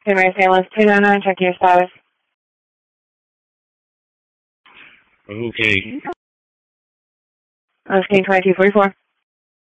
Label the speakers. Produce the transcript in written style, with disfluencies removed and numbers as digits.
Speaker 1: Good morning, St. Louis 299, check your status.
Speaker 2: Okay.
Speaker 1: King 2244.